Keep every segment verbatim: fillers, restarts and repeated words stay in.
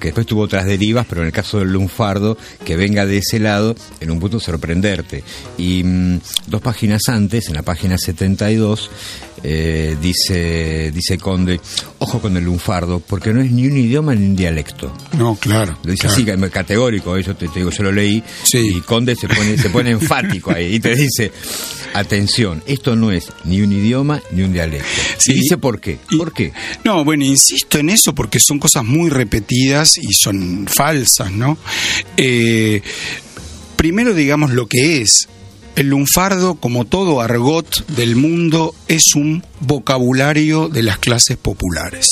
que después tuvo otras derivas, pero en el caso del lunfardo, que venga de ese lado, en un punto sorprenderte. Y mmm, dos páginas antes, en la página setenta y dos, eh, dice dice Conde, ojo con el lunfardo, porque no es ni un idioma ni un dialecto. No, claro. Lo dice claro. así, categórico, yo te, te digo, yo lo leí, sí. Y Conde se pone, se pone enfático ahí, y te dice, atención, esto no es ni un idioma ni un dialecto. Sí. Y dice por qué. Y, ¿Por qué? No, bueno, insisto en eso porque son cosas muy repetidas y son falsas, ¿no? Eh, primero digamos lo que es. El lunfardo, como todo argot del mundo, es un vocabulario de las clases populares.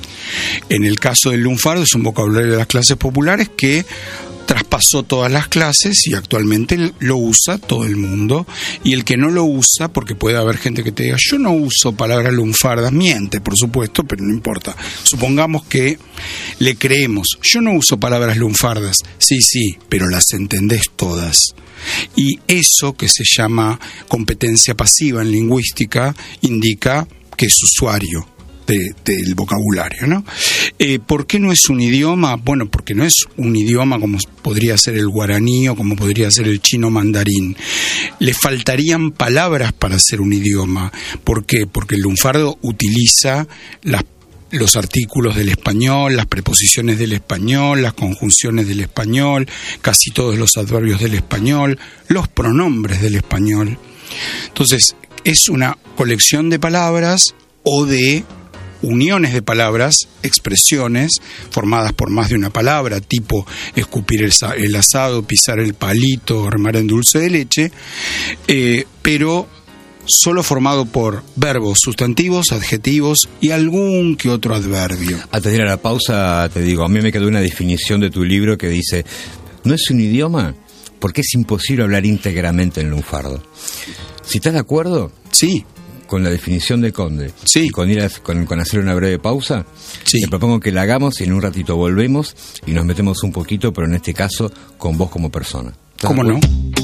En el caso del lunfardo es un vocabulario de las clases populares que traspasó todas las clases y actualmente lo usa todo el mundo. Y el que no lo usa, porque puede haber gente que te diga, yo no uso palabras lunfardas, miente, por supuesto, pero no importa. Supongamos que le creemos, yo no uso palabras lunfardas, sí, sí, pero las entendés todas. Y eso, que se llama competencia pasiva en lingüística, indica que es usuario de, del vocabulario, ¿no? Eh, ¿Por qué no es un idioma? Bueno, porque no es un idioma como podría ser el guaraní o como podría ser el chino mandarín. Le faltarían palabras para ser un idioma. ¿Por qué? Porque el lunfardo utiliza las los artículos del español, las preposiciones del español, las conjunciones del español, casi todos los adverbios del español, los pronombres del español. Entonces, es una colección de palabras o de uniones de palabras, expresiones formadas por más de una palabra, tipo escupir el, el asado, pisar el palito, remar en dulce de leche, eh, pero solo formado por verbos, sustantivos, adjetivos y algún que otro adverbio. Antes de ir a la pausa, te digo, a mí me quedó una definición de tu libro que dice, no es un idioma porque es imposible hablar íntegramente en lunfardo. Si estás de acuerdo, sí, con la definición de Conde, sí, y con, ir a, con, con hacer una breve pausa, sí, te propongo que la hagamos y en un ratito volvemos y nos metemos un poquito, pero en este caso con vos como persona. ¿Cómo no?